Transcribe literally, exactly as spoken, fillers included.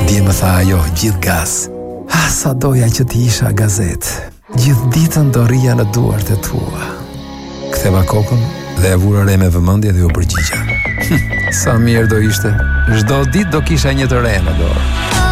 Dje më tha ajo gjithë gas: "Ah, sa doja që ti isha gazet. Gjithë ditën do rria në duart e tua." Ktheva kokën dhe e vura re me vëmendje dhe u përgjigja: "Sa mirë do ishte, çdo ditë do kisha një të re në dorë."